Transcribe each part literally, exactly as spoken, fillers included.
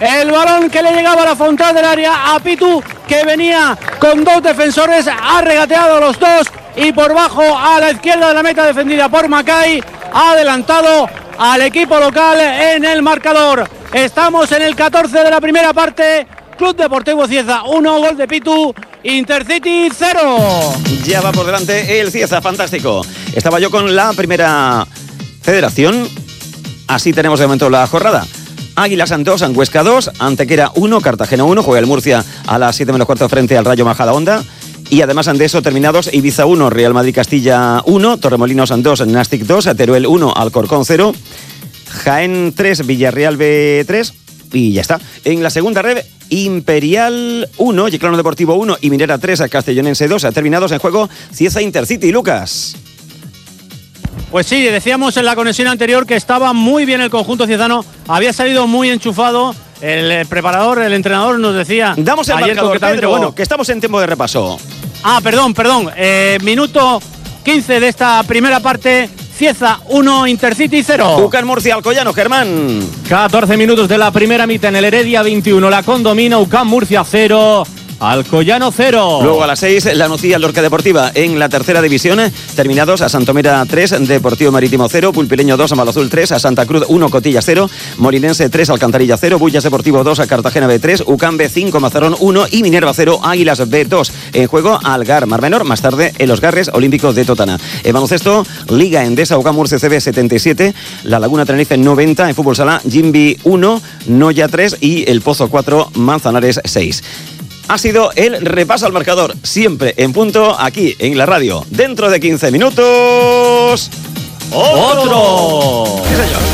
El balón que le llegaba a la frontal del área a Pitu, que venía con dos defensores, ha regateado los dos y por bajo a la izquierda de la meta defendida por Macay, ha adelantado al equipo local en el marcador. Estamos en el catorce de la primera parte. Club Deportivo Cieza uno, gol de Pitu. Intercity cero. Ya va por delante el Cieza, fantástico. Estaba yo con la primera federación. Así tenemos de momento la jornada. Águilas dos, Huesca dos, Antequera uno, Cartagena uno. Juega el Murcia a las siete menos cuarto frente al Rayo Majadahonda. Y además de eso terminados, Ibiza uno, Real Madrid Castilla uno, Torremolinos dos, Nastic dos, Teruel uno, Alcorcón cero, Jaén tres, Villarreal B tres. Y ya está. En la segunda red, Imperial uno, Yeclano Deportivo uno y Minera tres, Castellonense dos. Terminados en juego, Cieza Intercity. Lucas. Pues sí, decíamos en la conexión anterior que estaba muy bien el conjunto ciezano, había salido muy enchufado. El preparador, el entrenador nos decía... Damos el ayer marcador, Pedro, bueno, que estamos en tiempo de repaso. Ah, perdón, perdón. Eh, minuto quince de esta primera parte. Cieza uno, Intercity cero. UCAM Murcia, Alcoyano, Germán. catorce minutos de la primera mitad en el Heredia veintiuno. La condomina, UCAM Murcia cero. Alcoyano cero. Luego a las seis, la Nucía Lorca Deportiva en la tercera división. Terminados a Santomera tres, Deportivo Marítimo cero, Pulpileño dos, Malazul tres, a Santa Cruz uno, Cotillas cero, Molinense tres, Alcantarilla cero, Bullas Deportivo dos, a Cartagena B tres, UCAM B cinco, Mazarón uno y Minerva cero, Águilas B dos. En juego Algar, Mar Menor, más tarde en los Garres Olímpicos de Totana. En baloncesto, Liga Endesa, UCAM Murcia C B setenta y siete, La Laguna Tenerife noventa, en fútbol sala, Jimbi uno, Noya tres y El Pozo cuatro, Manzanares seis. Ha sido el repaso al marcador, siempre en punto, aquí en la radio. Dentro de quince minutos... ¡Otro! ¡Otro! Sí, señor.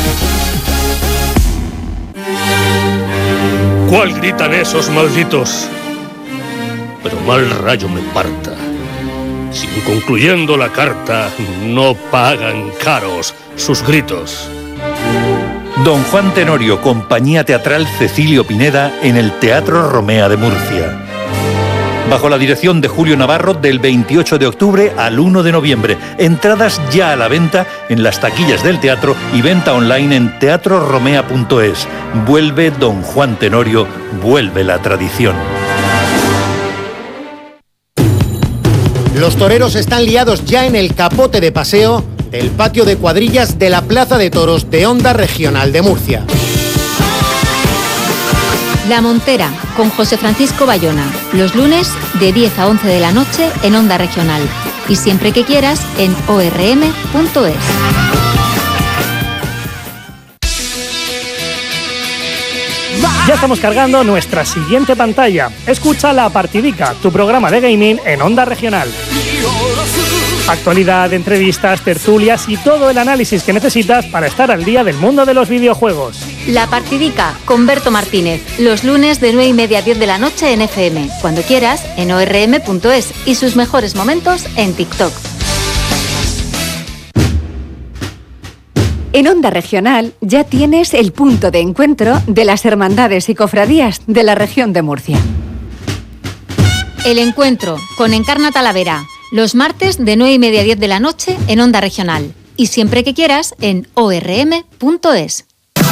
¿Cuál gritan esos malditos? Pero mal rayo me parta. Si concluyendo la carta no pagan caros sus gritos. Don Juan Tenorio, Compañía Teatral Cecilio Pineda, en el Teatro Romea de Murcia. Bajo la dirección de Julio Navarro, del veintiocho de octubre al uno de noviembre. Entradas ya a la venta en las taquillas del teatro y venta online en teatro romea punto es. Vuelve Don Juan Tenorio, vuelve la tradición. Los toreros están liados ya en el capote de paseo del patio de cuadrillas de la Plaza de Toros de Onda Regional de Murcia. La Montera, con José Francisco Bayona, los lunes de diez a once de la noche en Onda Regional y siempre que quieras en o erre eme punto es. Ya estamos cargando nuestra siguiente pantalla. Escucha La Partidica, tu programa de gaming en Onda Regional. Actualidad, entrevistas, tertulias y todo el análisis que necesitas para estar al día del mundo de los videojuegos. La Partidica, con Berto Martínez, los lunes de nueve y media a diez de la noche en F M, cuando quieras en o erre eme punto es y sus mejores momentos en TikTok. En Onda Regional ya tienes el punto de encuentro de las hermandades y cofradías de la región de Murcia. El encuentro con Encarna Talavera, los martes de nueve y media a diez de la noche en Onda Regional y siempre que quieras en o erre eme punto es.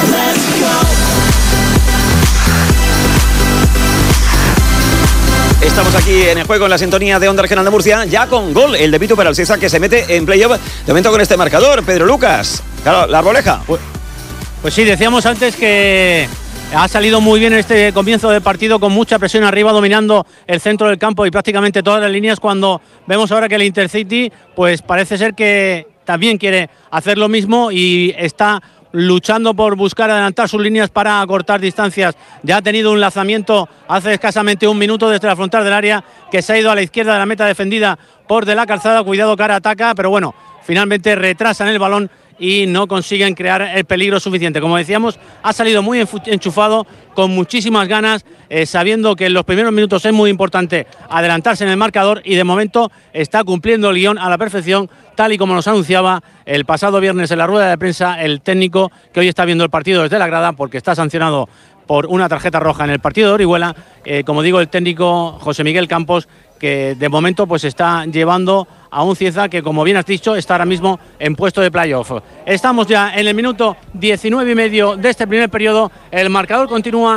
Estamos aquí en el juego, en la sintonía de Onda Regional de Murcia, ya con gol, el de Pitu para el Cieza, que se mete en playoff de momento con este marcador. Pedro Lucas, claro, la arboleja. Pues, pues sí, decíamos antes que ha salido muy bien este comienzo del partido, con mucha presión arriba, dominando el centro del campo y prácticamente todas las líneas, cuando vemos ahora que el Intercity pues parece ser que también quiere hacer lo mismo y está luchando por buscar adelantar sus líneas para acortar distancias. Ya ha tenido un lanzamiento hace escasamente un minuto desde la frontal del área, que se ha ido a la izquierda de la meta defendida por De la Calzada. Cuidado, cara ataca, pero bueno, finalmente retrasan el balón y no consiguen crear el peligro suficiente. Como decíamos, ha salido muy enchufado, con muchísimas ganas, eh, sabiendo que en los primeros minutos es muy importante adelantarse en el marcador, y de momento está cumpliendo el guión a la perfección, tal y como nos anunciaba el pasado viernes en la rueda de prensa el técnico, que hoy está viendo el partido desde la grada porque está sancionado por una tarjeta roja en el partido de Orihuela. Eh, como digo, el técnico José Miguel Campos, que de momento pues está llevando a un Cieza que, como bien has dicho, está ahora mismo en puesto de playoff. Estamos ya en el minuto diecinueve y medio de este primer periodo, el marcador continúa